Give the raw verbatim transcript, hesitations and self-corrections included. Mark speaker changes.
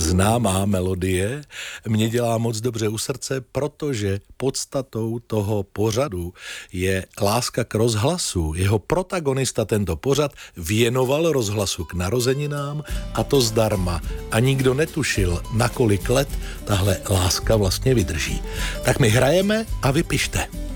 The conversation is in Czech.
Speaker 1: známá melodie mě dělá moc dobře u srdce, protože podstatou toho pořadu je láska k rozhlasu. Jeho protagonista tento pořad věnoval rozhlasu k narozeninám a to zdarma. A nikdo netušil, na kolik let tahle láska vlastně vydrží. Tak my hrajeme a vy pište.